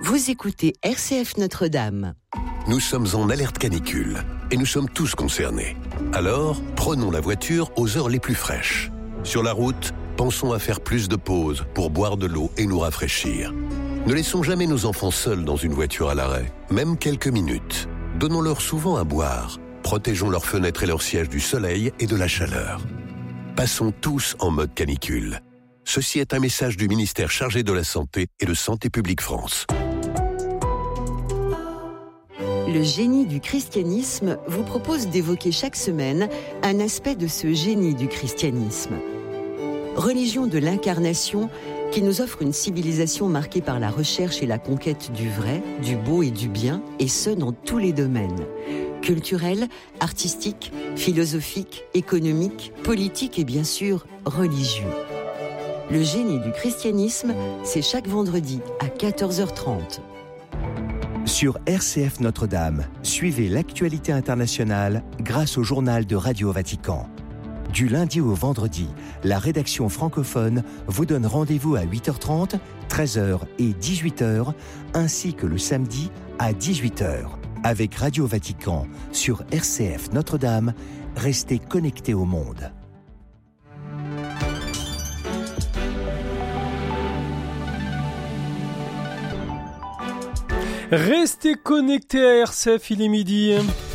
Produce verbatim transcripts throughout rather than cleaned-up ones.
Vous écoutez R C F Notre-Dame. Nous sommes en alerte canicule et nous sommes tous concernés. Alors, prenons la voiture aux heures les plus fraîches. Sur la route, pensons à faire plus de pauses pour boire de l'eau et nous rafraîchir. Ne laissons jamais nos enfants seuls dans une voiture à l'arrêt, même quelques minutes. Donnons-leur souvent à boire. Protégeons leurs fenêtres et leurs sièges du soleil et de la chaleur. Passons tous en mode canicule. Ceci est un message du ministère chargé de la Santé et de Santé publique France. Le génie du christianisme vous propose d'évoquer chaque semaine un aspect de ce génie du christianisme. Religion de l'incarnation qui nous offre une civilisation marquée par la recherche et la conquête du vrai, du beau et du bien, et ce dans tous les domaines. Culturel, artistique, philosophique, économique, politique et bien sûr religieux. Le génie du christianisme, c'est chaque vendredi à quatorze heures trente. Sur R C F Notre-Dame, suivez l'actualité internationale grâce au journal de Radio Vatican. Du lundi au vendredi, la rédaction francophone vous donne rendez-vous à huit heures trente, treize heures et dix-huit heures, ainsi que le samedi à dix-huit heures. Avec Radio Vatican sur R C F Notre-Dame, restez connectés au monde. Restez connectés à R C F, il est midi.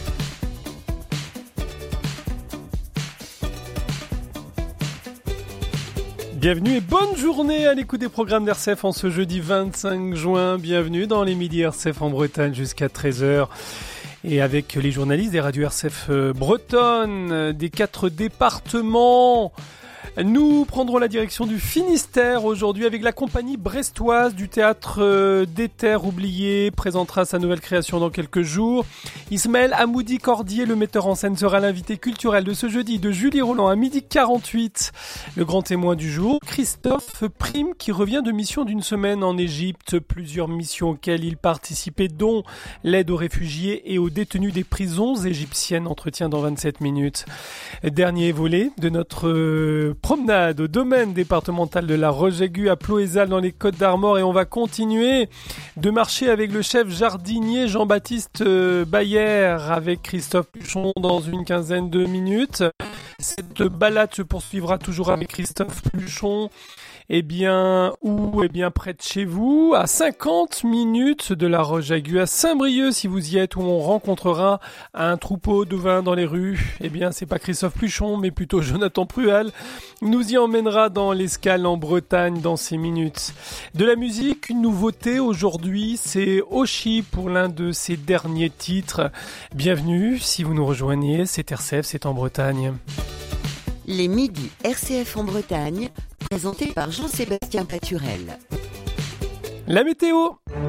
Bienvenue et bonne journée à l'écoute des programmes d'R C F en ce jeudi vingt-cinq juin. Bienvenue dans les midis R C F en Bretagne jusqu'à treize heures. Et avec les journalistes des radios R C F bretonnes, des quatre départements. Nous prendrons la direction du Finistère aujourd'hui avec la compagnie brestoise du théâtre euh, des Terres oubliées, présentera sa nouvelle création dans quelques jours. Ismaël Amoudi Cordier, le metteur en scène, sera l'invité culturel de ce jeudi de Julie Roland à midi quarante-huit. Le grand témoin du jour, Christophe Prime, qui revient de mission d'une semaine en Égypte. Plusieurs missions auxquelles il participait, dont l'aide aux réfugiés et aux détenus des prisons égyptiennes. Entretien dans vingt-sept minutes. Dernier volet de notre euh, promenade au domaine départemental de la Roche-Aiguë à Ploëzal dans les Côtes-d'Armor, et on va continuer de marcher avec le chef jardinier Jean-Baptiste Bayer avec Christophe Puchon dans une quinzaine de minutes. Cette balade se poursuivra toujours avec Christophe Puchon. Eh bien, où? Eh bien, près de chez vous, à cinquante minutes de la Roche-Aiguë, à Saint-Brieuc, si vous y êtes, où on rencontrera un troupeau de vins dans les rues. Eh bien, c'est pas Christophe Pluchon, mais plutôt Jonathan Prual. Nous y emmènera dans l'Escale en Bretagne dans ces minutes. De la musique, une nouveauté aujourd'hui, c'est Oshi pour l'un de ses derniers titres. Bienvenue, si vous nous rejoignez, c'est R C F, c'est en Bretagne. Les midis R C F en Bretagne, présentés par Jean-Sébastien Paturel. La météo.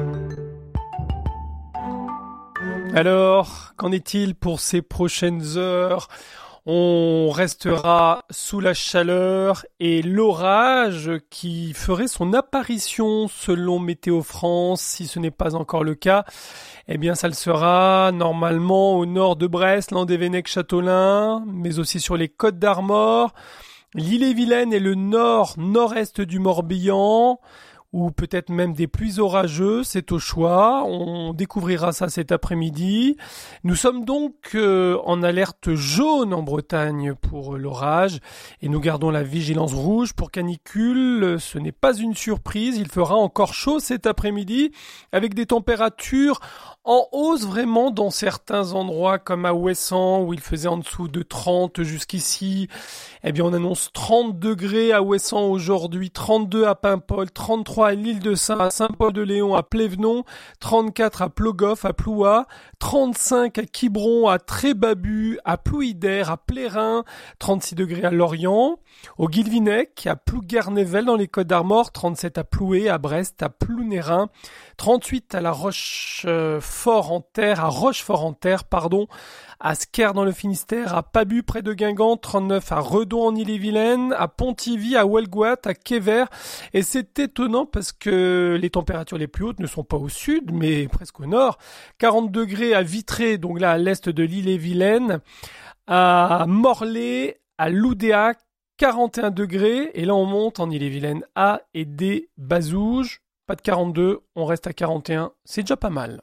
Alors, qu'en est-il pour ces prochaines heures ? On restera sous la chaleur et l'orage qui ferait son apparition selon Météo France. Si ce n'est pas encore le cas, eh bien ça le sera normalement au nord de Brest, Landévennec-Châteaulin, mais aussi sur les Côtes d'Armor, l'Ille-et-Vilaine et le nord-nord-est du Morbihan, ou peut-être même des pluies orageuses, c'est au choix. On découvrira ça cet après-midi. Nous sommes donc euh, en alerte jaune en Bretagne pour l'orage et nous gardons la vigilance rouge pour canicule. Ce n'est pas une surprise, il fera encore chaud cet après-midi avec des températures en hausse vraiment dans certains endroits comme à Ouessant où il faisait en dessous de trente jusqu'ici. Eh bien on annonce trente degrés à Ouessant aujourd'hui, trente-deux à Paimpol, trente-trois à l'île de Saint, à Saint-Paul-de-Léon, à Plévenon, trente-quatre à Plogoff, à Ploua, trente-cinq à Quiberon, à Trébabu, à Plouidère, à Plérin, trente-six degrés à Lorient, au Guilvinec, à Plouguernevel dans les Côtes d'Armor, trente-sept à Ploué, à Brest, à Plounérin, trente-huit à la Rochefort-en-Terre, à Rochefort-en-Terre, pardon, à Scaire dans le Finistère, à Pabu près de Guingamp, trente-neuf à Redon en Ille-et-Vilaine, à Pontivy, à Huelgoat, à Quévert. Et c'est étonnant parce que les températures les plus hautes ne sont pas au sud, mais presque au nord. quarante degrés à Vitré, donc là à l'est de l'Ille-et-Vilaine, à Morlaix, à Loudéac, quarante et un degrés. Et là on monte en Ille-et-Vilaine à et des Bazouges, pas de quarante-deux, on reste à quarante et un, c'est déjà pas mal.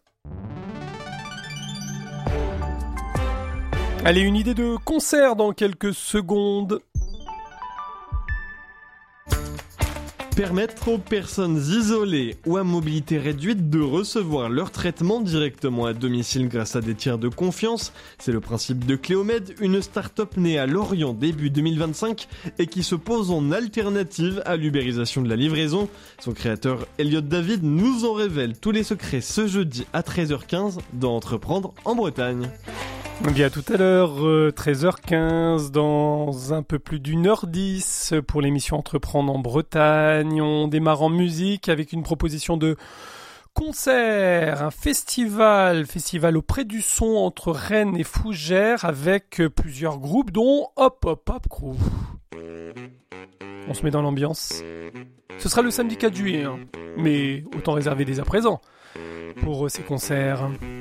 Allez, une idée de concert dans quelques secondes. Permettre aux personnes isolées ou à mobilité réduite de recevoir leur traitement directement à domicile grâce à des tiers de confiance, c'est le principe de Cléomed, une start-up née à Lorient début deux mille vingt-cinq et qui se pose en alternative à l'ubérisation de la livraison. Son créateur Elliot David nous en révèle tous les secrets ce jeudi à treize heures quinze dans Entreprendre en Bretagne. Bien, tout à l'heure, euh, treize heures quinze, dans un peu plus d'une heure dix pour l'émission Entreprendre en Bretagne. On démarre en musique avec une proposition de concert, un festival, festival auprès du son entre Rennes et Fougères avec plusieurs groupes dont Hop Hop Hop Crew. On se met dans l'ambiance. Ce sera le samedi quatre juillet, hein, mais autant réserver dès à présent pour euh, ces concerts.